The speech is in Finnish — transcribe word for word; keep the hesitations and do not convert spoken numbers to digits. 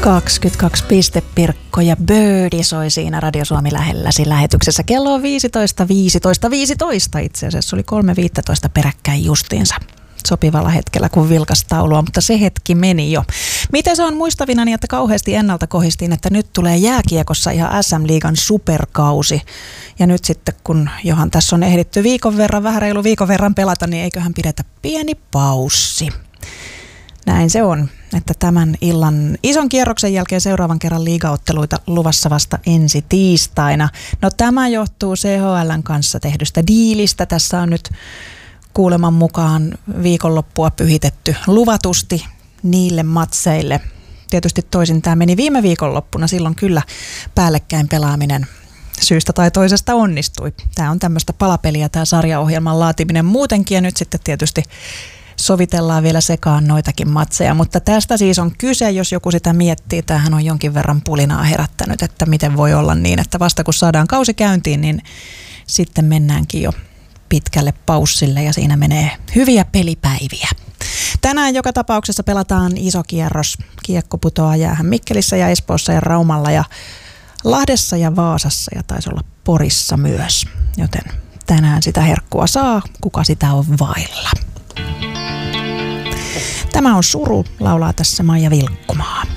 kaksikymmentäkaksi pistepirkko ja Birdie soi siinä Radio Suomi lähelläsi lähetyksessä. Kello on viisitoista, viisitoista, viisitoista itse asiassa. Oli kolme viisitoista peräkkäin justiinsa sopivalla hetkellä, kun vilkas taulua, mutta se hetki meni jo. Miten se on muistavinani, että kauheasti ennalta kohistiin, että nyt tulee jääkiekossa ihan S M-liigan superkausi. Ja nyt sitten, kun johan tässä on ehditty viikon verran, vähän reilu viikon verran pelata, niin eiköhän pidetä pieni paussi. Näin se on, että tämän illan ison kierroksen jälkeen seuraavan kerran liigaotteluita luvassa vasta ensi tiistaina. No tämä johtuu C H L:n kanssa tehdystä diilistä. Tässä on nyt kuuleman mukaan viikonloppua pyhitetty luvatusti niille matseille. Tietysti toisin tämä meni viime viikonloppuna, silloin kyllä päällekkäin pelaaminen syystä tai toisesta onnistui. Tämä on tämmöistä palapeliä, tämä sarjaohjelman laatiminen muutenkin, ja nyt sitten tietysti sovitellaan vielä sekaan noitakin matseja, mutta tästä siis on kyse, jos joku sitä miettii. Tämähän on jonkin verran pulinaa herättänyt, että miten voi olla niin, että vasta kun saadaan kausi käyntiin, niin sitten mennäänkin jo pitkälle paussille ja siinä menee hyviä pelipäiviä. Tänään joka tapauksessa pelataan iso kierros. Kiekko putoaa jäähän Mikkelissä ja Espoossa ja Raumalla ja Lahdessa ja Vaasassa ja taisi olla Porissa myös, joten tänään sitä herkkua saa, kuka sitä on vailla. Tämä on Suru, laulaa tässä Maija Vilkkumaa.